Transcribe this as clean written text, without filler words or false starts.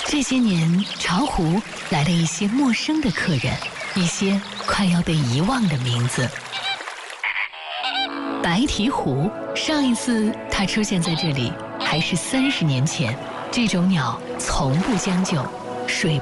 这些年，巢湖来了一些陌生的客人，一些快要被遗忘的名字。白鹈鹕，上一次它出现在这里还是30年前。这种鸟从不将就，水